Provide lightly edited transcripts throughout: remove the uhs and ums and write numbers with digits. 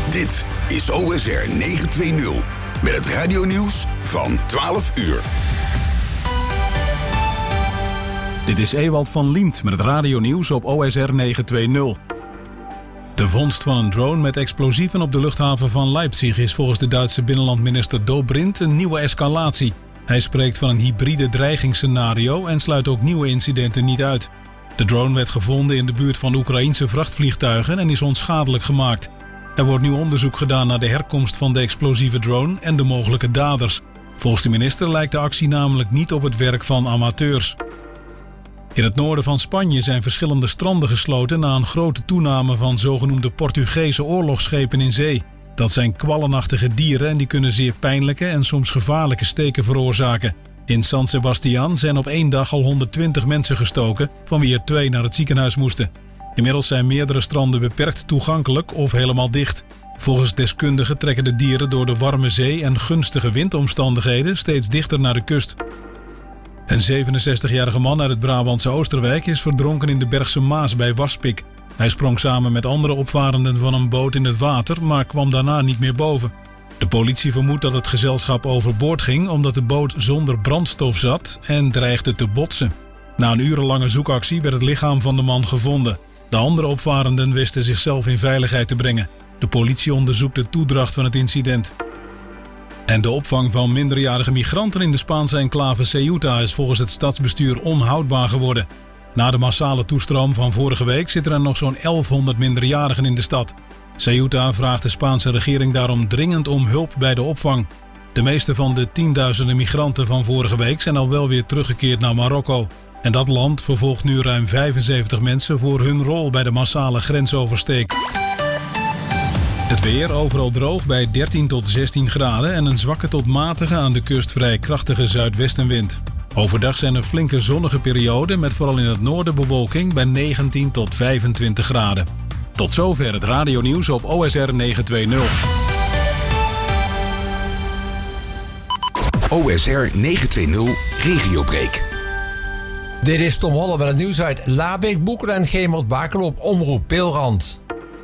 Dit is OSR 920 met het radionieuws van 12 uur. Dit is Ewald van Liemt met het radionieuws op OSR 920. De vondst van een drone met explosieven op de luchthaven van Leipzig is volgens de Duitse binnenlandminister Dobrindt een nieuwe escalatie. Hij spreekt van een hybride dreigingsscenario en sluit ook nieuwe incidenten niet uit. De drone werd gevonden in de buurt van Oekraïense vrachtvliegtuigen en is onschadelijk gemaakt. Er wordt nu onderzoek gedaan naar de herkomst van de explosieve drone en de mogelijke daders. Volgens de minister lijkt de actie namelijk niet op het werk van amateurs. In het noorden van Spanje zijn verschillende stranden gesloten na een grote toename van zogenoemde Portugese oorlogsschepen in zee. Dat zijn kwallenachtige dieren en die kunnen zeer pijnlijke en soms gevaarlijke steken veroorzaken. In San Sebastián zijn op één dag al 120 mensen gestoken, van wie er 2 naar het ziekenhuis moesten. Inmiddels zijn meerdere stranden beperkt toegankelijk of helemaal dicht. Volgens deskundigen trekken de dieren door de warme zee en gunstige windomstandigheden steeds dichter naar de kust. Een 67-jarige man uit het Brabantse Oosterwijk is verdronken in de Bergse Maas bij Waspik. Hij sprong samen met andere opvarenden van een boot in het water, maar kwam daarna niet meer boven. De politie vermoedt dat het gezelschap overboord ging omdat de boot zonder brandstof zat en dreigde te botsen. Na een urenlange zoekactie werd het lichaam van de man gevonden. De andere opvarenden wisten zichzelf in veiligheid te brengen. De politie onderzoekt de toedracht van het incident. En de opvang van minderjarige migranten in de Spaanse enclave Ceuta is volgens het stadsbestuur onhoudbaar geworden. Na de massale toestroom van vorige week zitten er nog zo'n 1100 minderjarigen in de stad. Ceuta vraagt de Spaanse regering daarom dringend om hulp bij de opvang. De meeste van de tienduizenden migranten van vorige week zijn al wel weer teruggekeerd naar Marokko. En dat land vervolgt nu ruim 75 mensen voor hun rol bij de massale grensoversteek. Het weer overal droog bij 13 tot 16 graden en een zwakke tot matige aan de kust vrij krachtige zuidwestenwind. Overdag zijn er flinke zonnige perioden met vooral in het noorden bewolking bij 19 tot 25 graden. Tot zover het radionieuws op OSR 920. OSR 920 Regiobreak. Dit is Tom Holle met het nieuws uit Labeek, Boekelen en Gemert-Bakel op Omroep Peelrand.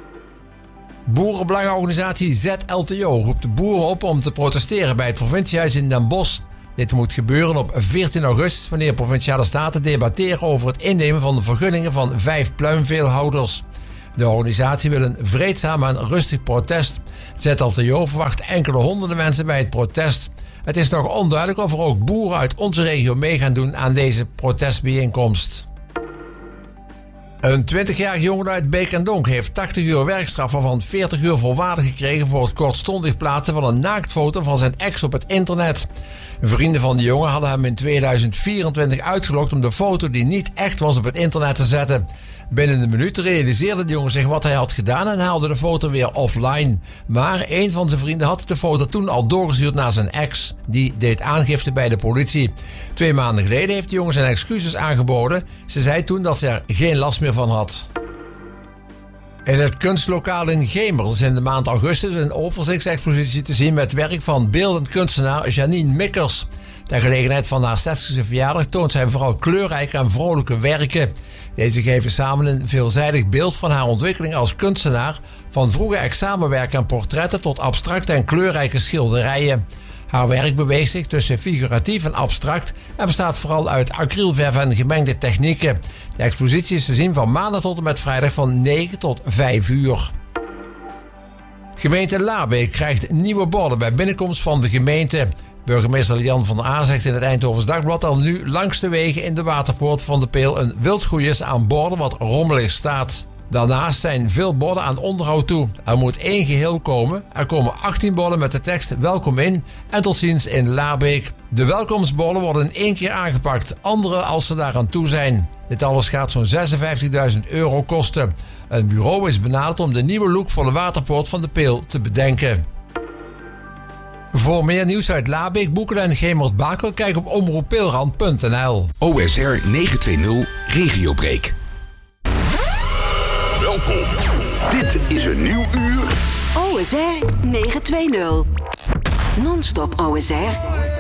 Boerenbelangenorganisatie ZLTO roept de boeren op om te protesteren bij het provinciehuis in Den Bosch. Dit moet gebeuren op 14 augustus wanneer Provinciale Staten debatteren over het innemen van de vergunningen van 5 pluimveehouders. De organisatie wil een vreedzaam en rustig protest. ZLTO verwacht enkele honderden mensen bij het protest. Het is nog onduidelijk of er ook boeren uit onze regio mee gaan doen aan deze protestbijeenkomst. Een 20-jarige jongen uit Beek en Donk heeft 80 uur werkstraf waarvan 40 uur voorwaardig gekregen voor het kortstondig plaatsen van een naaktfoto van zijn ex op het internet. Vrienden van de jongen hadden hem in 2024 uitgelokt om de foto die niet echt was op het internet te zetten. Binnen een minuut realiseerde de jongen zich wat hij had gedaan en haalde de foto weer offline. Maar een van zijn vrienden had de foto toen al doorgestuurd naar zijn ex. Die deed aangifte bij de politie. 2 maanden geleden heeft de jongen zijn excuses aangeboden. Ze zei toen dat ze er geen last meer van had. In het kunstlokaal in Gemert is in de maand augustus een overzichtsexpositie te zien met werk van beeldend kunstenaar Janine Mikkers. Ter gelegenheid van haar 60e verjaardag toont zij vooral kleurrijke en vrolijke werken. Deze geven samen een veelzijdig beeld van haar ontwikkeling als kunstenaar, van vroege examenwerken en portretten tot abstracte en kleurrijke schilderijen. Haar werk beweegt zich tussen figuratief en abstract en bestaat vooral uit acrylverf en gemengde technieken. De expositie is te zien van maandag tot en met vrijdag van 9 tot 5 uur. Gemeente Labeek krijgt nieuwe borden bij binnenkomst van de gemeente. Burgemeester Jan van der A zegt in het Eindhovens Dagblad dat er nu langs de wegen in de waterpoort van de Peel een wildgroei is aan borden wat rommelig staat. Daarnaast zijn veel borden aan onderhoud toe. Er moet 1 geheel komen. Er komen 18 borden met de tekst welkom in en tot ziens in Labeek. De welkomstborden worden in 1 keer aangepakt, andere als ze daaraan toe zijn. Dit alles gaat zo'n €56.000 kosten. Een bureau is benaderd om de nieuwe look voor de waterpoort van de Peel te bedenken. Voor meer nieuws uit Labeek, Boekelen en Gemert-Bakel kijk op omroeppeelrand.nl. OSR 920 Regiobreak. Welkom. Dit is een nieuw uur. OSR 920. Non-stop OSR.